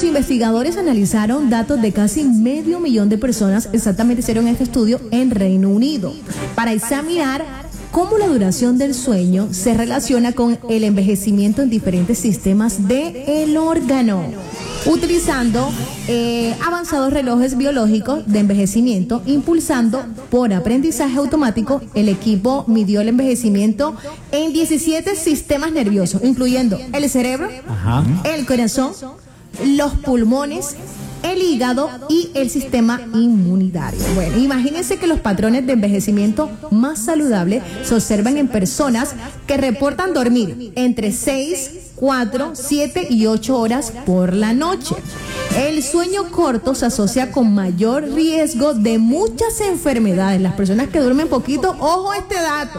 los investigadores analizaron datos de casi 500.000 de personas, exactamente hicieron este estudio en Reino Unido, para examinar cómo la duración del sueño se relaciona con el envejecimiento en diferentes sistemas del órgano, utilizando avanzados relojes biológicos de envejecimiento, impulsando por aprendizaje automático. El equipo midió el envejecimiento en 17 sistemas nerviosos, incluyendo el cerebro, el corazón, los pulmones, el hígado y el sistema inmunitario. Bueno, imagínense que los patrones de envejecimiento más saludables se observan en personas que reportan dormir entre 6, 4, 7 y 8 horas por la noche. El sueño corto se asocia con mayor riesgo de muchas enfermedades. Las personas que duermen poquito, ojo a este dato.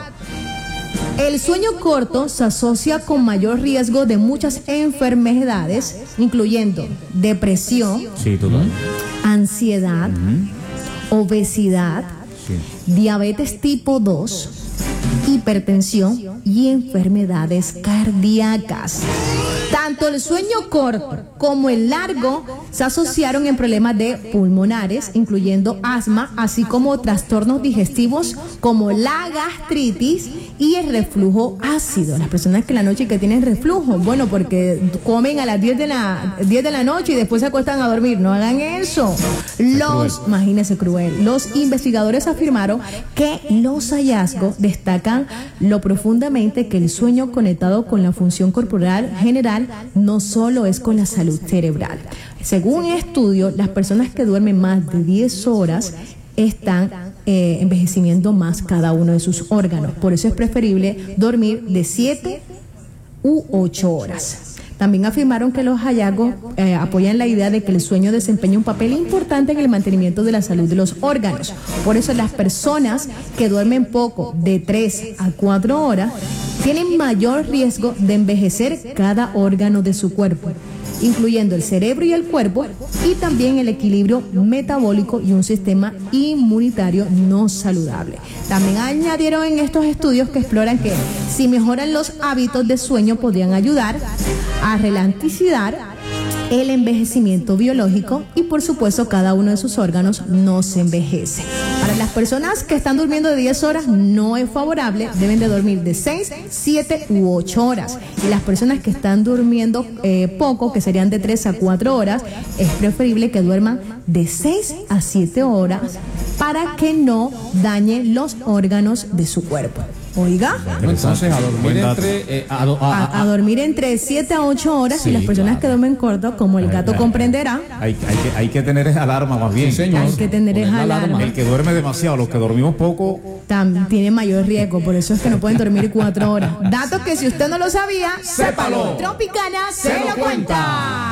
El sueño corto se asocia con mayor riesgo de muchas enfermedades, incluyendo depresión, ansiedad, obesidad, diabetes tipo 2, hipertensión y enfermedades cardíacas. Tanto el sueño corto como el largo se asociaron en problemas pulmonares, incluyendo asma, así como trastornos digestivos como la gastritis y el reflujo ácido. Las personas que en la noche que tienen reflujo, bueno, porque comen a las 10 de la noche y después se acuestan a dormir. No hagan eso. Imagínense cruel. Los investigadores afirmaron que los hallazgos destacan lo profundamente que el sueño conectado con la función corporal general no solo es con la salud cerebral. Según un estudio, las personas que duermen más de 10 horas están envejeciendo más cada uno de sus órganos. Por eso es preferible dormir de 7 u 8 horas. También afirmaron que los hallazgos apoyan la idea de que el sueño desempeña un papel importante en el mantenimiento de la salud de los órganos. Por eso las personas que duermen poco, de 3 a 4 horas, tienen mayor riesgo de envejecer cada órgano de su cuerpo, incluyendo el cerebro y el cuerpo, y también el equilibrio metabólico y un sistema inmunitario no saludable. También añadieron en estos estudios que exploran que si mejoran los hábitos de sueño podrían ayudar a ralentizar el envejecimiento biológico y por supuesto cada uno de sus órganos no se envejece. Para las personas que están durmiendo de 10 horas no es favorable, deben de dormir de 6, 7 u 8 horas. Y las personas que están durmiendo poco, que serían de 3 a 4 horas, es preferible que duerman de 6 a 7 horas para que no dañe los órganos de su cuerpo. Oiga. Entonces, a dormir entre 7 a 8 horas, sí, y las personas que duermen corto, como el gato comprenderá. Hay que tener esa alarma más bien. Sí, señor. Hay que tener esa alarma. El que duerme demasiado, los que dormimos poco, tiene mayor riesgo, por eso es que no pueden dormir 4 horas. Datos que si usted no lo sabía, sépalo. Tropicana se lo cuenta.